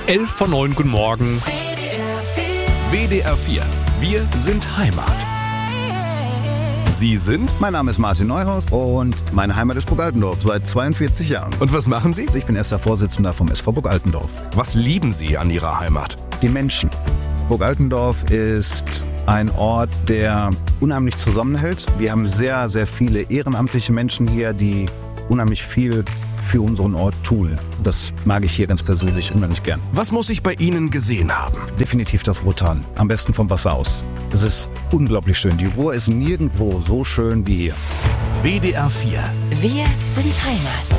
11:09, guten Morgen. WDR 4. Wir sind Heimat. Sie sind? Mein Name ist Martin Neuhaus und meine Heimat ist Burg Altendorf seit 42 Jahren. Und was machen Sie? Ich bin erster Vorsitzender vom SV Burg Altendorf. Was lieben Sie an Ihrer Heimat? Die Menschen. Burg Altendorf ist ein Ort, der unheimlich zusammenhält. Wir haben sehr, sehr viele ehrenamtliche Menschen hier, die unheimlich viel für unseren Ort tun. Das mag ich hier ganz persönlich unheimlich gern. Was muss ich bei Ihnen gesehen haben? Definitiv das Ruhrtal. Am besten vom Wasser aus. Das ist unglaublich schön. Die Ruhr ist nirgendwo so schön wie hier. WDR 4. Wir sind Heimat.